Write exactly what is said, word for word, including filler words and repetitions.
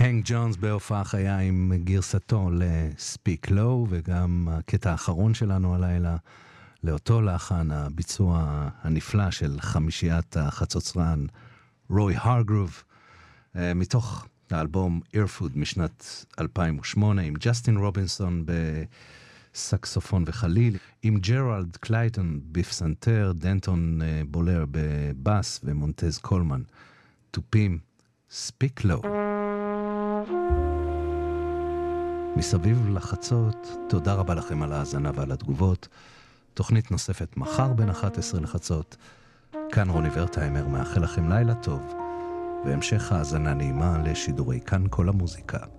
הנק ג'ונס בהופעה חיה עם גרסתו ל-Speak Low, וגם הקטע האחרון שלנו הלילה לאותו לחן, הביצוע הנפלא של חמישיית החצוצרן רוי הרגרוב, מתוך האלבום Earfood משנת אלפיים ושמונה, עם ג'סטין רובינסון בסקסופון וחליל, עם ג'רלד קלייטון בפסנתר, דנטון בולר בבאס ומונטז קולמן תופים. Speak Low. מסביב לחצות, תודה רבה לכם על ההאזנה ועל התגובות. תוכנית נוספת מחר בין אחת עשרה לחצות. כאן רוני ורטהיימר מאחל לכם לילה טוב, והמשך האזנה נעימה לשידורי כאן כל המוזיקה.